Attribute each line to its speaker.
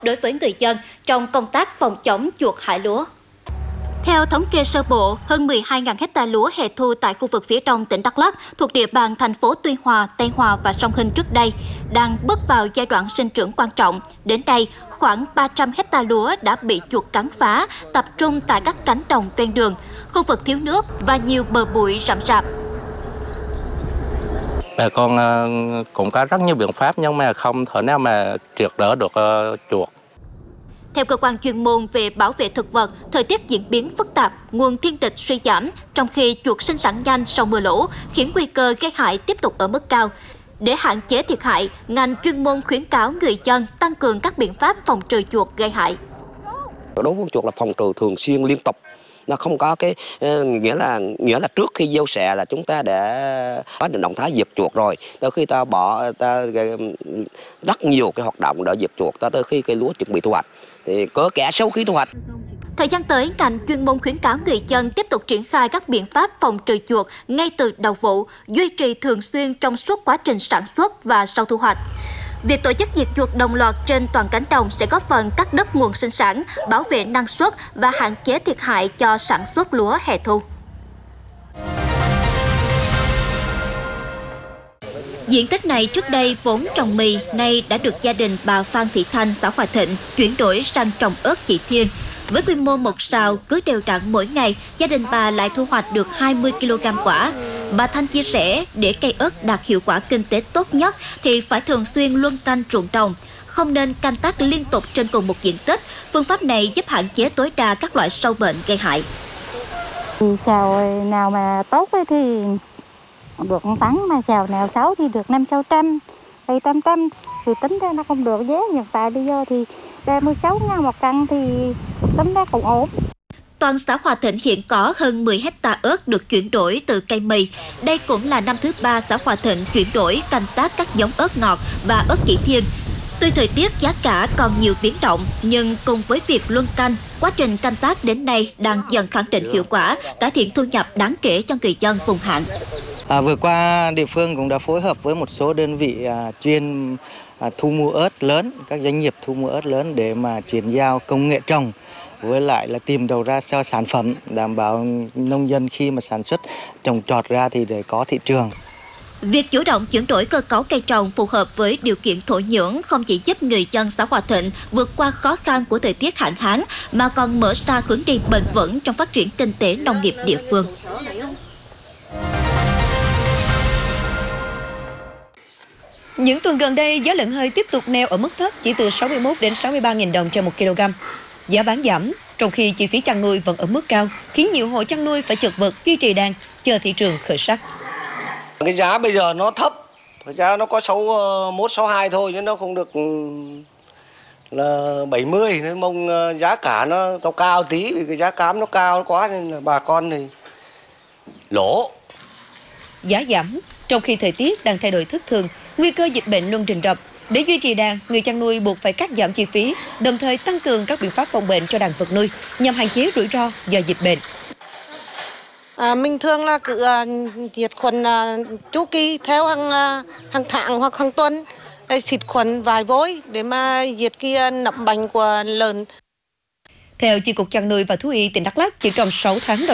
Speaker 1: đối với người dân trong công tác phòng chống chuột hại lúa. Theo thống kê sơ bộ, hơn 12.000 hecta lúa hè thu tại khu vực phía đông tỉnh Đắk Lắk thuộc địa bàn thành phố Tuy Hòa, Tây Hòa và Sông Hinh trước đây đang bước vào giai đoạn sinh trưởng quan trọng. Đến nay, khoảng 300 hecta lúa đã bị chuột cắn phá, tập trung tại các cánh đồng ven đường, khu vực thiếu nước và nhiều bờ bụi rậm rạp.
Speaker 2: Bà con cũng có rất nhiều biện pháp nhưng mà không thể nào mà triệt đỡ được chuột.
Speaker 1: Theo cơ quan chuyên môn về bảo vệ thực vật, thời tiết diễn biến phức tạp, nguồn thiên địch suy giảm, trong khi chuột sinh sản nhanh sau mưa lũ, khiến nguy cơ gây hại tiếp tục ở mức cao. Để hạn chế thiệt hại, ngành chuyên môn khuyến cáo người dân tăng cường các biện pháp phòng trừ chuột gây hại.
Speaker 3: Đối với chuột là phòng trừ thường xuyên liên tục. Nó không có cái nghĩa là trước khi gieo xạ là chúng ta đã có động thái diệt chuột rồi. Tới khi ta rất nhiều cái hoạt động để diệt chuột tới khi cây lúa chuẩn bị thu hoạch thì có cả sau khi thu hoạch.
Speaker 1: Thời gian tới, ngành chuyên môn khuyến cáo người dân tiếp tục triển khai các biện pháp phòng trừ chuột ngay từ đầu vụ, duy trì thường xuyên trong suốt quá trình sản xuất và sau thu hoạch. Việc tổ chức diệt chuột đồng loạt trên toàn cánh đồng sẽ góp phần cắt đứt nguồn sinh sản, bảo vệ năng suất và hạn chế thiệt hại cho sản xuất lúa hè thu. Diện tích này trước đây vốn trồng mì, nay đã được gia đình bà Phan Thị Thanh, xã Hòa Thịnh chuyển đổi sang trồng ớt chỉ thiên. Với quy mô một sào cứ đều đặn mỗi ngày, gia đình bà lại thu hoạch được 20 kg quả. Bà Thanh chia sẻ, để cây ớt đạt hiệu quả kinh tế tốt nhất thì phải thường xuyên luân canh ruộng đồng, không nên canh tác liên tục trên cùng một diện tích. Phương pháp này giúp hạn chế tối đa các loại sâu bệnh gây hại.
Speaker 4: Sào nào mà tốt thì được 1 tấn, mà sào nào xấu thì được 500-600, 700-800 thì tính ra nó không được. Giá hiện tại bây giờ thì 36.000 một cân thì tính ra cũng ổn.
Speaker 1: Toàn xã Hòa Thịnh hiện có hơn 10 hecta ớt được chuyển đổi từ cây mì. Đây cũng là năm thứ 3 xã Hòa Thịnh chuyển đổi canh tác các giống ớt ngọt và ớt chỉ thiên. Tuy thời tiết giá cả còn nhiều biến động, nhưng cùng với việc luân canh, quá trình canh tác đến nay đang dần khẳng định hiệu quả, cải thiện thu nhập đáng kể cho người dân vùng hạn.
Speaker 5: Vừa qua, địa phương cũng đã phối hợp với một số đơn vị chuyên thu mua ớt lớn, các doanh nghiệp thu mua ớt lớn để mà chuyển giao công nghệ trồng, với lại là tìm đầu ra cho sản phẩm, đảm bảo nông dân khi mà sản xuất trồng trọt ra thì để có thị trường.
Speaker 1: Việc chủ động chuyển đổi cơ cấu cây trồng phù hợp với điều kiện thổ nhưỡng không chỉ giúp người dân xã Hòa Thịnh vượt qua khó khăn của thời tiết hạn hán, mà còn mở ra hướng đi bền vững trong phát triển kinh tế nông nghiệp địa phương.
Speaker 6: Những tuần gần đây, giá lợn hơi tiếp tục neo ở mức thấp chỉ từ 61 đến 63.000 đồng trên 1 kg. Giá bán giảm, trong khi chi phí chăn nuôi vẫn ở mức cao, khiến nhiều hộ chăn nuôi phải chật vật duy trì đàn, chờ thị trường khởi sắc.
Speaker 3: Cái giá bây giờ nó thấp, giá nó có 61, 62 thôi chứ nó không được là 70, nên mong giá cả nó cao tí vì cái giá cám nó cao quá nên là bà con thì lỗ.
Speaker 6: Giá giảm, trong khi thời tiết đang thay đổi thất thường, nguy cơ dịch bệnh luôn rình rập. Để duy trì đàn, người chăn nuôi buộc phải cắt giảm chi phí, đồng thời tăng cường các biện pháp phòng bệnh cho đàn vật nuôi nhằm hạn chế rủi ro do dịch bệnh.
Speaker 7: Mình thường là cứ diệt khuẩn chu kỳ theo hàng tháng hoặc hàng tuần, xịt khuẩn vài vối để mà diệt cái nấm bệnh của lợn.
Speaker 6: Theo Chi cục Chăn nuôi và Thú y tỉnh Đắk Lắk, chỉ trong 6 tháng đầu